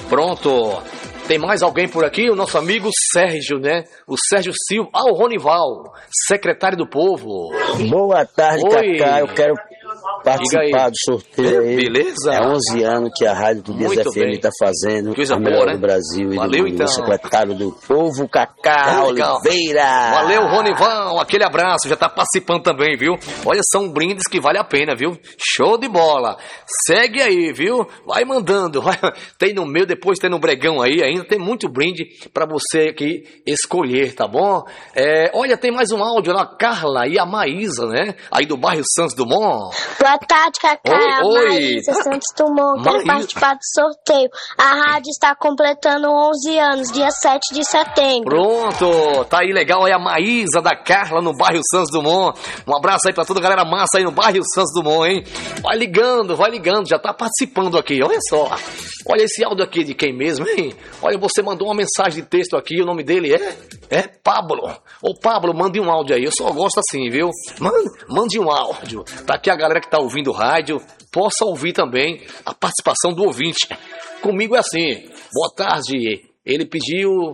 Pronto. Tem mais alguém por aqui? O nosso amigo Sérgio, né? O Sérgio Silva. Ah, o Ronival, secretário do Povo. Boa tarde, Oi. Cacá. Eu quero participar do sorteio aí. Beleza? É 11 anos que a Rádio Tubias Muito FM bem. está fazendo Coisa a boa, melhor né? do Brasil. Valeu, e do então. secretário do Povo, Cacá Legal. Oliveira. Valeu, Ronival. Aquele abraço. Já tá participando também, viu? Olha, são brindes que vale a pena, viu? Show de bola. Segue aí, viu? Vai mandando. Vai. Tem no meu, depois tem no Bregão aí ainda. Tem muito brinde pra você aqui escolher, tá bom? Olha, tem mais um áudio lá. A Carla e a Maísa, né? Aí do bairro Santos Dumont. Boa tarde, Cacá. Oi. Maísa Santos Dumont. Quero Maísa. participar do sorteio. A rádio está completando 11 anos, dia 7 de setembro. Pronto, tá aí legal aí a Maísa da Carla no bairro Santos Dumont. Um abraço aí pra toda a galera massa aí no bairro Santos Dumont, hein? Vai ligando, já tá participando aqui, olha só. Olha esse áudio aqui de quem mesmo, hein? Olha, você mandou uma mensagem de texto aqui, o nome dele é Pablo. Ô Pablo, mande um áudio aí, eu só gosto assim, viu? Mande um áudio, pra que a galera que tá ouvindo o rádio possa ouvir também a participação do ouvinte. Comigo é assim, boa tarde, ele pediu,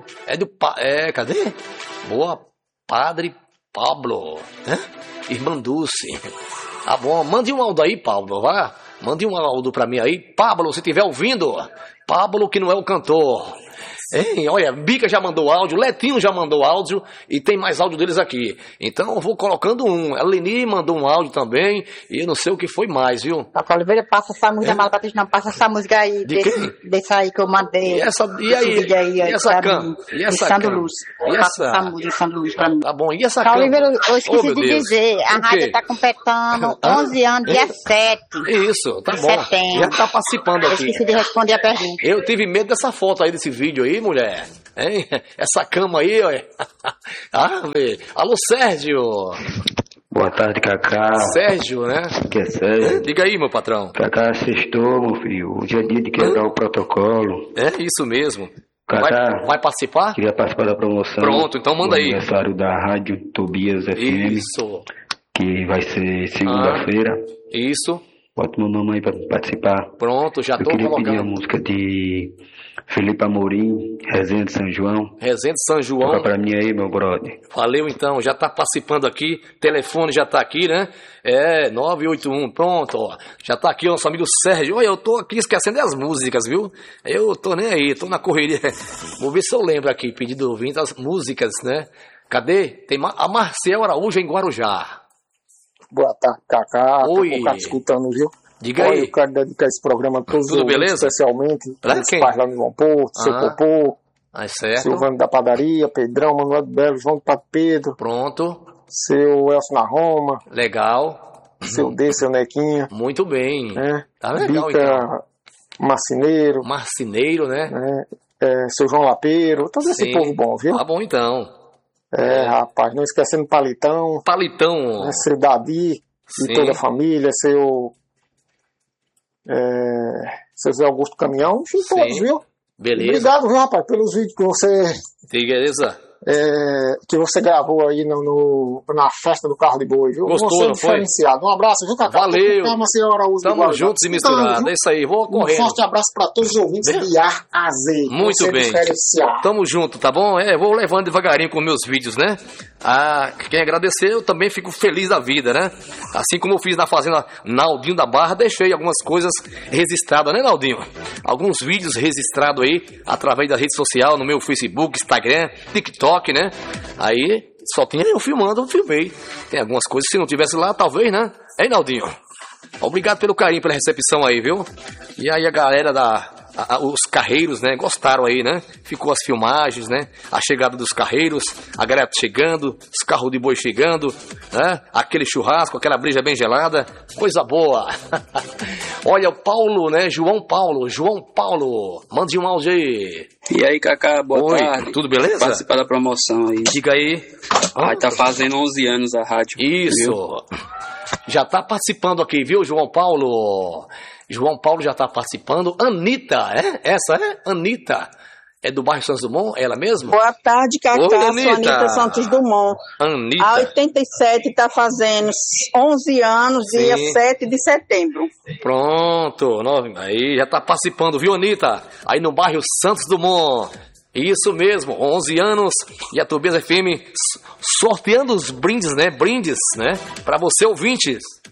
cadê? Boa, Padre Pablo, né? Irmã Dulce. Tá bom, mande um áudio aí, Pablo, vá. Mande um áudio pra mim aí. Pablo, se estiver ouvindo. Pablo, que não é o cantor. Hein? Olha, Bica já mandou áudio, Letinho já mandou áudio e tem mais áudio deles aqui. Então eu vou colocando um. A Leni mandou um áudio também e eu não sei o que foi mais, viu? Papai Oliveira, passa essa música, Mala Patrícia, não, passa essa música aí. De quem? Desse aí que eu mandei. E aí? Vídeo aí, E essa cama? E essa Sandro Luz. E Passa essa? essa música, Sandro Luz, pra mim. Tá bom, e essa Paulo cama? Oliveira, eu esqueci meu de Deus. dizer, a O quê? rádio tá completando 11 anos, dia 7. Isso, tá de bom. setembro. Já tá participando Eu aqui. esqueci de responder a pergunta. Eu tive medo dessa foto aí, desse vídeo aí, mulher. Hein? Essa cama aí, olha. Alô, Sérgio. Boa tarde, Cacá. Sérgio, né? Que é Sérgio. Diga aí, meu patrão. Cacá, sextou, meu filho. Hoje é dia de quebrar o protocolo. É isso mesmo. Cacá, Vai participar? queria participar da promoção. Pronto, então manda do aí. Aniversário da Rádio Tobias FM, Isso. que vai ser segunda-feira. Isso. Bota meu nome aí pra participar. Pronto, já Eu tô queria pedir a colocando. música de Felipe Amorim, Resenha de São João. Resenha de São João. Toca pra mim aí, meu brother. Valeu então, já tá participando aqui, telefone já tá aqui, né? 981, pronto, ó. Já tá aqui o nosso amigo Sérgio. Olha, eu tô aqui esquecendo as músicas, viu? Eu tô nem aí, tô na correria. Vou ver se eu lembro aqui, pedido ouvinte, as músicas, né? Cadê? Tem a Marcel Araújo em Guarujá. Boa tarde, Cacá. Oi. Tô cá escutando, viu? Diga Olha, aí. eu quero dedicar esse programa a todos Tudo os ouvintes, beleza? especialmente Pra os quem? pais lá no João Porto, seu Popô, Ah, certo. Silvano da Padaria, Pedrão, Manuel do Belo, João do Pato Pedro, Pronto. seu Elcio na Roma, Legal. seu D, seu Nequinha, Muito bem. né? Tá legal, Bica então. Marcineiro, Marcineiro, né? né? Seu João Lapeiro, todo esse Sim. povo bom, viu? Tá bom então. Rapaz, não esquecendo Palitão, Palitão. né? Seu Davi Sim. e toda a família, seu Zé Augusto Caminhão, enfim, Sim. todos, viu? Beleza. Obrigado, viu, rapaz, pelos vídeos Beleza. que você gravou aí na festa do carro de boi, viu? Gostou, você é não foi? diferenciado. Um abraço, viu, Cacá? Valeu. Calma, senhora Araújo. Tamo juntos e misturados. É isso aí, vou Um correndo. forte abraço para todos os ouvintes de A a Z. Muito Você é bem. diferenciado. Tamo junto, tá bom? Vou levando devagarinho com meus vídeos, né? Quem agradecer, eu também fico feliz da vida, né? Assim como eu fiz na fazenda Naldinho da Barra, deixei algumas coisas registradas, né, Naldinho? Alguns vídeos registrados aí, através da rede social, no meu Facebook, Instagram, TikTok, né? Aí, só tinha eu filmando, eu filmei. Tem algumas coisas, se não tivesse lá, talvez, né? Hein, Naldinho? Obrigado pelo carinho, pela recepção aí, viu? E aí a galera os carreiros, né, gostaram aí, né? Ficou as filmagens, né? A chegada dos carreiros, a galera chegando, os carros de boi chegando, né? Aquele churrasco, aquela breja bem gelada, coisa boa. Olha, o Paulo, né? João Paulo, mande um áudio aí. E aí, Cacá, boa tarde. Tudo beleza? Participar da promoção aí. Diga aí. Vai tá fazendo 11 anos a rádio. Isso. Viu? Já tá participando aqui, viu, João Paulo? João Paulo já tá participando. Anitta, Essa é Anitta. É do bairro Santos Dumont? É ela mesma? Boa tarde, Cacá. Oi, Sou Anitta. Anitta Santos Dumont. Anitta. A 87 está fazendo 11 anos, Sim. dia 7 de setembro. Pronto. Aí já tá participando, viu, Anitta? Aí no bairro Santos Dumont. Isso mesmo, 11 anos. E a Turbina FM sorteando os brindes, né? Brindes, né? Pra você, ouvintes.